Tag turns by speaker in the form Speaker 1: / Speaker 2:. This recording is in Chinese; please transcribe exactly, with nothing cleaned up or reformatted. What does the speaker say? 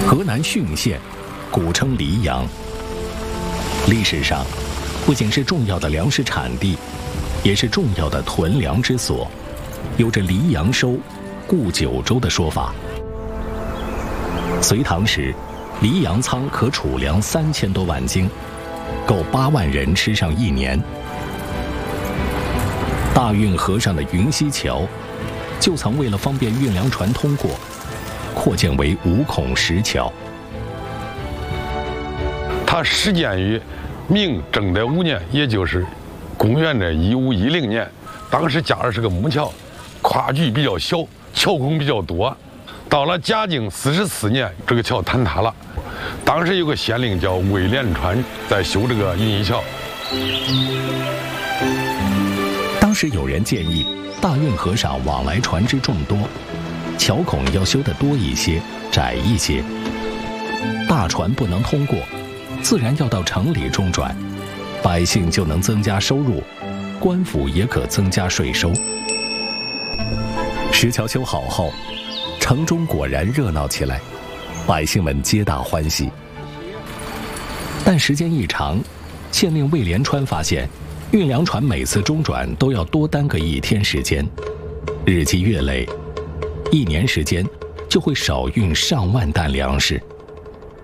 Speaker 1: 河南浚县，古称黎阳。历史上，不仅是重要的粮食产地，也是重要的屯粮之所，有着黎阳收，固九州的说法。隋唐时，黎阳仓可储粮三千多万斤，够八万人吃上一年。大运河上的云溪桥，就曾为了方便运粮船通过，扩建为五孔石桥。
Speaker 2: 它始建于明正德五年，也就是公元的一五一零年。当时架的是个木桥，跨距比较小，桥孔比较多。到了嘉靖四十四年，这个桥坍塌了。当时有个县令叫魏连川，在修这个云溪桥。
Speaker 1: 当时有人建议，大运河上往来船只众多，桥孔要修得多一些，窄一些。大船不能通过，自然要到城里中转，百姓就能增加收入，官府也可增加税收。石桥修好后，城中果然热闹起来，百姓们皆大欢喜。但时间一长，县令魏连川发现，运粮船每次中转都要多耽搁一天时间，日积月累，一年时间就会少运上万担粮食。